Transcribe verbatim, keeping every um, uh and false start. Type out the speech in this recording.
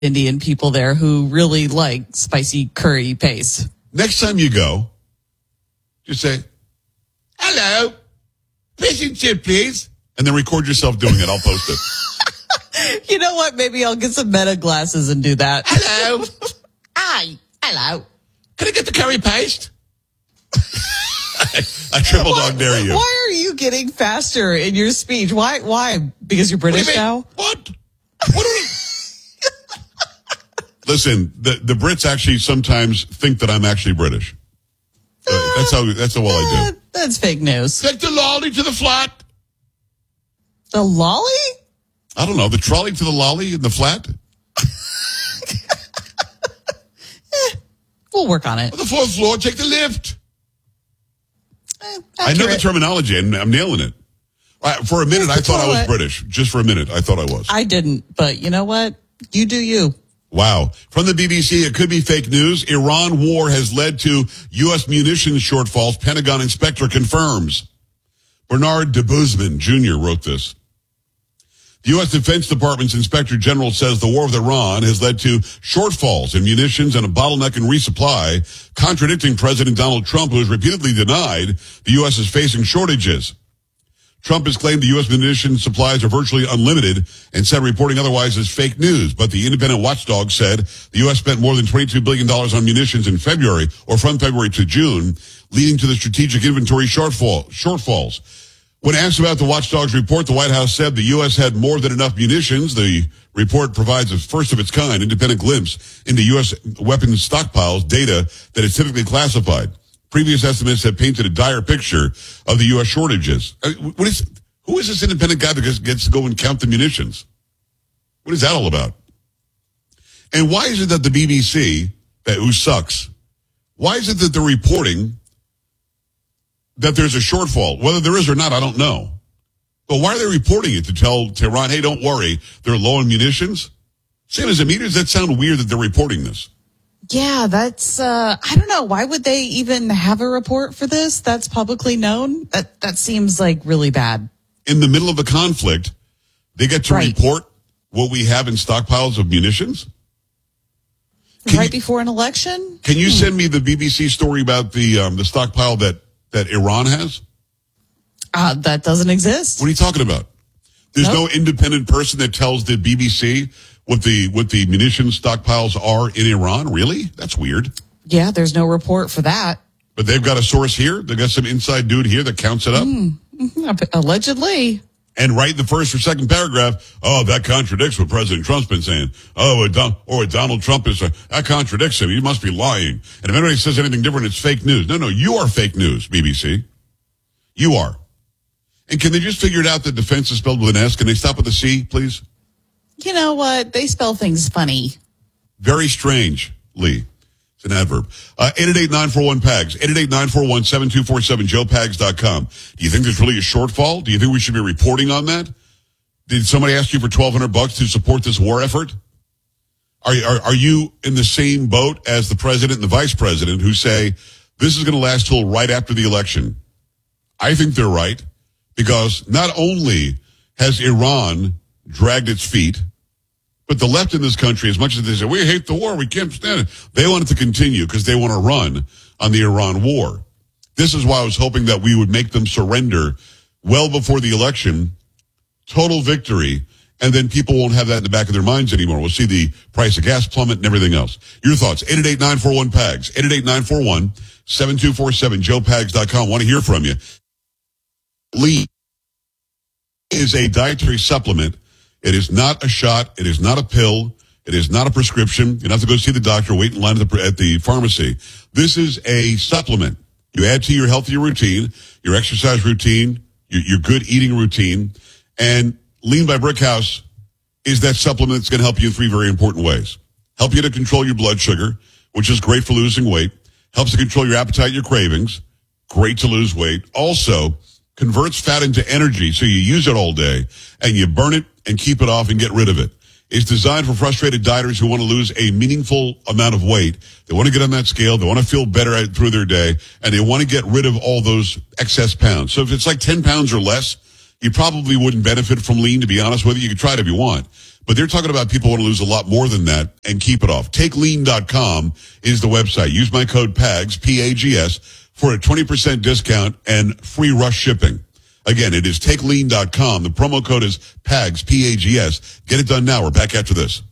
Indian people there who really like spicy curry paste. Next time you go, just say, hello, fish and chip, please. And then record yourself doing it. I'll post it. You know what? Maybe I'll get some meta glasses and do that. Hello. Hi. Hello. Can I get the curry paste? I, I triple dog dare you. Why are you getting faster in your speech? Why? Why? Because you're British what now? What? What are you? Listen, the, the Brits actually sometimes think that I'm actually British. Uh, that's how that's how well I Uh, do. that's fake news. Take the lolly to the flat. The lolly? I don't know. The trolley to the lolly in the flat? eh, we'll work on it. On the fourth floor, take the lift. Eh, I know the terminology, and I'm nailing it. Uh, for a minute, I thought I was British. Just for a minute, I thought I was. I didn't, but you know what? You do you. Wow. From the B B C, it could be fake news. Iran war has led to U S munitions shortfalls. Pentagon inspector confirms. Bernard de Bousman Junior wrote this. The U S Defense Department's Inspector General says the war with Iran has led to shortfalls in munitions and a bottleneck in resupply, contradicting President Donald Trump, who has repeatedly denied the U S is facing shortages. Trump has claimed the U S munitions supplies are virtually unlimited and said reporting otherwise is fake news. But the independent watchdog said the U S spent more than twenty-two billion dollars on munitions in February, or from February to June, leading to the strategic inventory shortfall, shortfalls. When asked about the watchdog's report, the White House said the U S had more than enough munitions. The report provides a first of its kind independent glimpse into U S weapons stockpiles, data that is typically classified. Previous estimates have painted a dire picture of the U S shortages. What is, who is this independent guy that gets to go and count the munitions? What is that all about? And why is it that the B B C, that who sucks, why is it that they're reporting that there's a shortfall? Whether there is or not, I don't know. But why are they reporting it? To tell Tehran, hey, don't worry, they're low on munitions? Same as the meters, that sound weird that they're reporting this. Yeah, that's, uh, I don't know. Why would they even have a report for this? That's publicly known. That, that seems like really bad. In the middle of a conflict, they get to right. report what we have in stockpiles of munitions? Can right you, before an election? Can you hmm. send me the B B C story about the, um, the stockpile that, that Iran has? Uh, that doesn't exist. What are you talking about? There's nope. no independent person that tells the B B C what the what the munitions stockpiles are in Iran? Really? That's weird. Yeah, there's no report for that. But they've got a source here. They've got some inside dude here that counts it up. Mm, allegedly. And right in the first or second paragraph, oh, that contradicts what President Trump's been saying. Oh, or what Donald Trump is, uh, that contradicts him. He must be lying. And if anybody says anything different, it's fake news. No, no, you are fake news, B B C. You are. And can they just figure it out that defense is spelled with an S? Can they stop with a C, please? You know what? They spell things funny. Very strange, Lee. It's an adverb. Uh, eight eight eight, nine four one, P A G S. eight eight eight, nine four one, seven two four seven, joe pags dot com. Do you think there's really a shortfall? Do you think we should be reporting on that? Did somebody ask you for twelve hundred bucks to support this war effort? Are, are, are you in the same boat as the president and the vice president who say this is going to last till right after the election? I think they're right, because not only has Iran dragged its feet, but the left in this country, as much as they say, we hate the war, we can't stand it, they want it to continue because they want to run on the Iran war. This is why I was hoping that we would make them surrender well before the election, total victory, and then people won't have that in the back of their minds anymore. We'll see the price of gas plummet and everything else. Your thoughts, eight eight eight, nine four one, P A G S, eight eight eight, nine four one, seven two four seven, joe pags dot com. Want to hear from you. Lee is a dietary supplement. It is not a shot. It is not a pill. It is not a prescription. You don't have to go see the doctor, wait in line at the, at the pharmacy. This is a supplement. You add to your healthier routine, your exercise routine, your, your good eating routine. And Lean by Brickhouse is that supplement that's going to help you in three very important ways. Help you to control your blood sugar, which is great for losing weight. Helps to control your appetite, your cravings. Great to lose weight. Also, converts fat into energy, so you use it all day, and you burn it and keep it off and get rid of it. It's designed for frustrated dieters who want to lose a meaningful amount of weight. They want to get on that scale. They want to feel better through their day, and they want to get rid of all those excess pounds. So if it's like ten pounds or less, you probably wouldn't benefit from Lean, to be honest with you. You can try it if you want. but they're talking about people want to lose a lot more than that and keep it off. take lean dot com is the website. Use my code PAGS, P A G S, for a twenty percent discount and free rush shipping. Again, it is take lean dot com. The promo code is PAGS, P A G S. Get it done now. We're back after this.